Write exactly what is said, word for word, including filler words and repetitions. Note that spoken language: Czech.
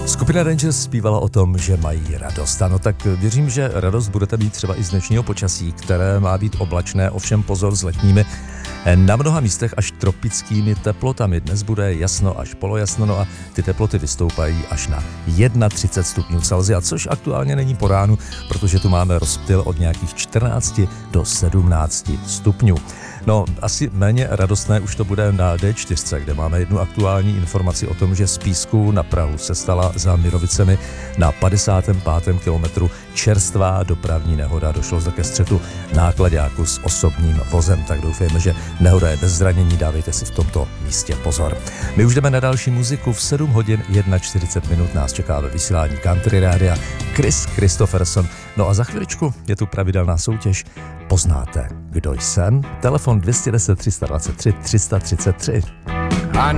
Skupina Rangers zpívala o tom, že mají radost. Ano, tak věřím, že radost budete mít třeba i z dnešního počasí, které má být oblačné, ovšem pozor s letními, na mnoha místech až tropickými teplotami. Dnes bude jasno až polojasno, no a ty teploty vystoupají až na třicet jedna stupňů Celsia, což aktuálně není po ránu, protože tu máme rozptyl od nějakých čtrnácti do sedmnácti stupňů. No, asi méně radostné už to bude na dé čtyři, kde máme jednu aktuální informaci o tom, že z Písku na Prahu se stala za Mirovicemi na padesátém pátém kilometru čerstvá dopravní nehoda. Došlo zde ke střetu náklaďáku s osobním vozem, tak doufejme, že nehoda je bez zranění, dávejte si v tomto místě pozor. My už jdeme na další muziku, v sedm hodin čtyřicet jedna minut nás čeká ve vysílání Country Rádia Chris Christopherson. No a za chviličku je tu pravidelná soutěž. Poznáte, kdo jsem? Telefon dvě stě deset, tři sta dvacet tři, tři sta třicet tři.